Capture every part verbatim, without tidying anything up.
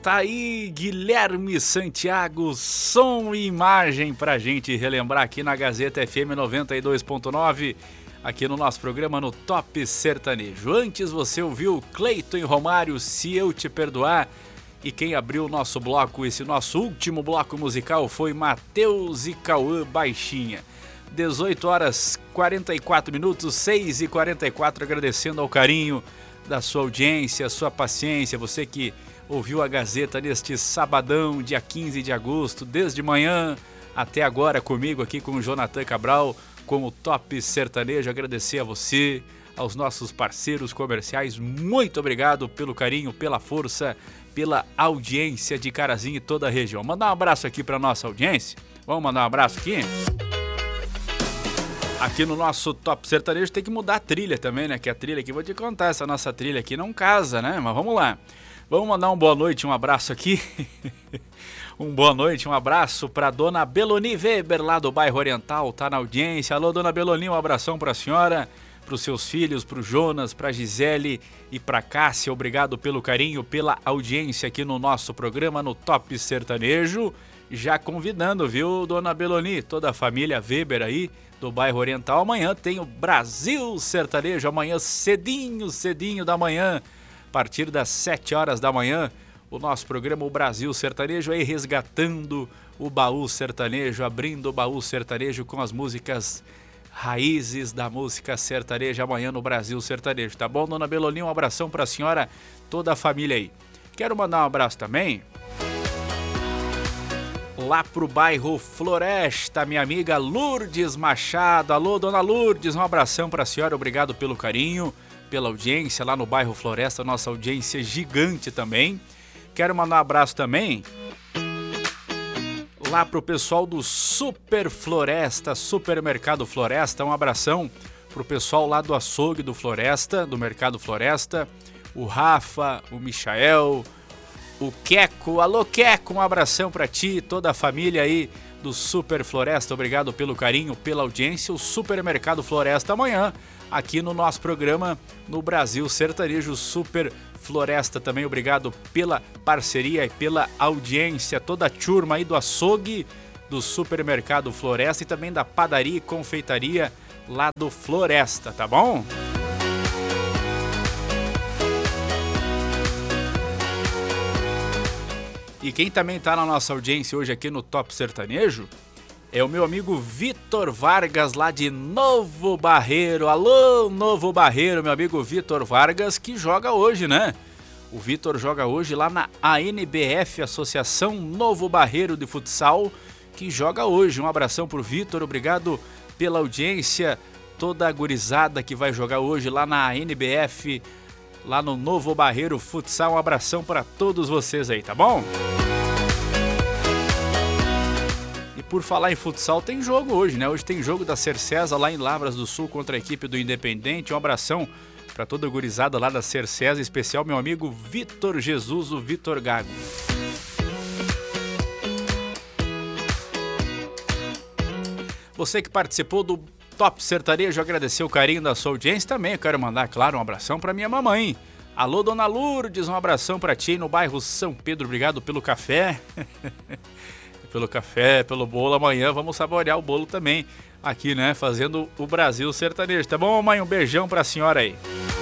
Tá aí Guilherme Santiago, som e imagem pra gente relembrar aqui na Gazeta F M noventa e dois ponto nove, aqui no nosso programa no Top Sertanejo. Antes você ouviu Cleiton e Romário, Se Eu Te Perdoar, e quem abriu o nosso bloco, esse nosso último bloco musical, foi Matheus e Cauã Baixinha. dezoito horas e quarenta e quatro minutos, seis e quarenta e quatro, agradecendo ao carinho da sua audiência, sua paciência, você que ouviu a Gazeta neste sabadão, dia quinze de agosto, desde manhã até agora comigo aqui com o Jonathan Cabral, com o Top Sertanejo. Agradecer a você, aos nossos parceiros comerciais, muito obrigado pelo carinho, pela força, pela audiência de Carazinho e toda a região. Mandar um abraço aqui para nossa audiência, vamos mandar um abraço aqui? Aqui no nosso Top Sertanejo tem que mudar a trilha também, né? Que a trilha aqui, vou te contar, essa nossa trilha aqui não casa, né? Mas vamos lá. Vamos mandar um boa noite, um abraço aqui. um boa noite, um abraço para dona Beloni Weber, lá do bairro Oriental, tá na audiência. Alô, dona Beloni, um abração para a senhora, para os seus filhos, para o Jonas, para a Gisele e para Cássia. Obrigado pelo carinho, pela audiência aqui no nosso programa, no Top Sertanejo. Já convidando, viu, dona Beloni, toda a família Weber aí, do bairro Oriental. Amanhã tem o Brasil Sertanejo, amanhã cedinho, cedinho da manhã, a partir das sete horas da manhã, o nosso programa O Brasil Sertanejo aí resgatando o baú sertanejo, abrindo o baú sertanejo com as músicas raízes da música sertaneja amanhã no Brasil Sertanejo, tá bom, dona Beloni? Um abração pra senhora, toda a família aí. Quero mandar um abraço também lá pro bairro Floresta, minha amiga Lourdes Machado. Alô, dona Lourdes, um abração pra senhora, obrigado pelo carinho, pela audiência lá no bairro Floresta, nossa audiência gigante também. Quero mandar um abraço também lá pro pessoal do Super Floresta, Supermercado Floresta, um abração pro pessoal lá do açougue do Floresta, do Mercado Floresta, o Rafa, o Michael, o Queco. Alô, Queco, um abração pra ti, toda a família aí do Super Floresta, obrigado pelo carinho, pela audiência. O Supermercado Floresta amanhã, aqui no nosso programa no Brasil Sertanejo. Super Floresta também, obrigado pela parceria e pela audiência, toda a turma aí do açougue, do Supermercado Floresta e também da padaria e confeitaria lá do Floresta, tá bom? E quem também tá na nossa audiência hoje aqui no Top Sertanejo é o meu amigo Vitor Vargas, lá de Novo Barreiro. Alô, Novo Barreiro, meu amigo Vitor Vargas, que joga hoje, né? O Vitor joga hoje lá na A N B F, Associação Novo Barreiro de Futsal, que joga hoje. Um abração pro Vitor, obrigado pela audiência, toda a gurizada que vai jogar hoje lá na A N B F, lá no Novo Barreiro Futsal. Um abração para todos vocês aí, tá bom? Por falar em futsal, tem jogo hoje, né? Hoje tem jogo da Cercesa lá em Lavras do Sul contra a equipe do Independente. Um abração para toda a gurizada lá da Cercesa, em especial meu amigo Vitor Jesus, o Vitor Gago. Você que participou do Top Sertanejo, agradecer o carinho da sua audiência também. Eu quero mandar, claro, um abração para minha mamãe. Alô, dona Lourdes, um abração para ti no bairro São Pedro. Obrigado pelo café. Pelo café, pelo bolo. Amanhã vamos saborear o bolo também aqui, né? Fazendo o Brasil Sertanejo. Tá bom, mamãe? Um beijão pra senhora aí.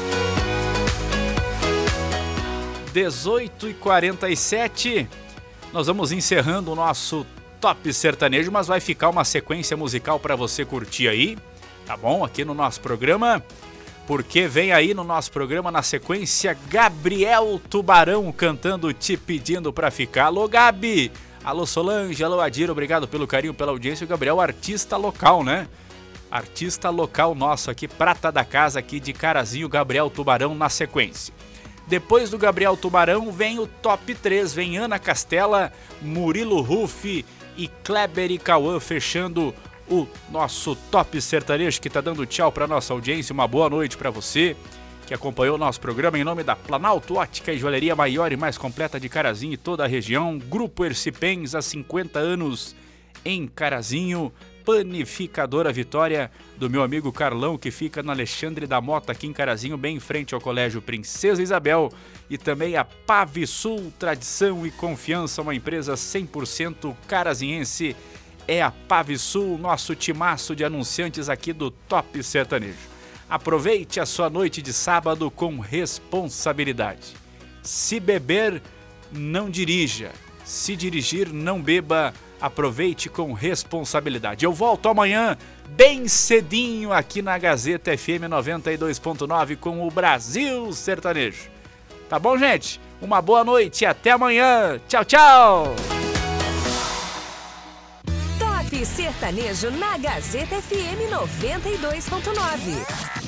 dezoito e quarenta e sete. Nós vamos encerrando o nosso Top Sertanejo, mas vai ficar uma sequência musical pra você curtir aí, tá bom? Aqui no nosso programa. Porque vem aí no nosso programa, na sequência, Gabriel Tubarão cantando Te Pedindo Pra Ficar. Alô, Gabi! Alô, Solange, alô, Adir, obrigado pelo carinho, pela audiência. O Gabriel, artista local, né? Artista local nosso aqui, prata da casa aqui de Carazinho, Gabriel Tubarão na sequência. Depois do Gabriel Tubarão vem o top três, vem Ana Castela, Murilo Ruff e Kleber e Cauã fechando o nosso Top Sertanejo, que tá dando tchau pra nossa audiência. Uma boa noite pra você que acompanhou o nosso programa em nome da Planalto Ótica e Joalheria maior e mais completa de Carazinho e toda a região. Grupo Ercipens, há cinquenta anos em Carazinho. Panificadora Vitória, do meu amigo Carlão, que fica no Alexandre da Mota, aqui em Carazinho, bem em frente ao Colégio Princesa Isabel. E também a Pavisul, tradição e confiança, uma empresa cem por cento carazinhense. É a Pavisul, nosso timaço de anunciantes aqui do Top Sertanejo. Aproveite a sua noite de sábado com responsabilidade. Se beber, não dirija. Se dirigir, não beba. Aproveite com responsabilidade. Eu volto amanhã, bem cedinho, aqui na Gazeta F M noventa e dois ponto nove com o Brasil Sertanejo. Tá bom, gente? Uma boa noite e até amanhã. Tchau, tchau! Top Sertanejo na Gazeta F M noventa e dois ponto nove.